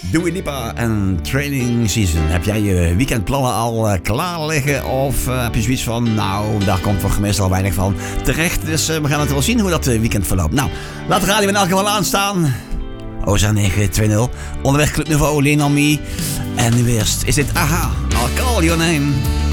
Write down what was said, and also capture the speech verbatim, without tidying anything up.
Dua Lipa en Training Season. Heb jij je weekendplannen al uh, klaar liggen? Of uh, heb je zoiets van, nou, daar komt voor meestal weinig van terecht. Dus uh, we gaan het wel zien hoe dat uh, weekend verloopt. Nou, laat de radio in elk geval aanstaan. Oza negen twee nul. Onderweg Club Nouveau, Lean on Me. En nu eerst is dit Aha, I'll Call Your Name.